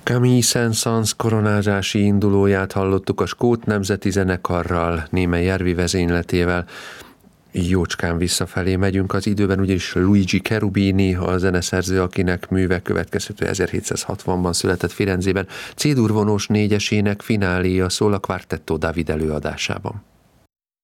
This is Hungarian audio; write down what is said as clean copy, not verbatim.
Camille Saint-Saëns koronázási indulóját hallottuk a Skót Nemzeti Zenekarral, Németh Järvi vezényletével. Jócskán visszafelé megyünk az időben, ugyanis Luigi Cherubini, a zeneszerző, akinek műve következtető 1760-ban született Firenzében, C-dur vonós négyesének fináléja szól a Quartetto David előadásában.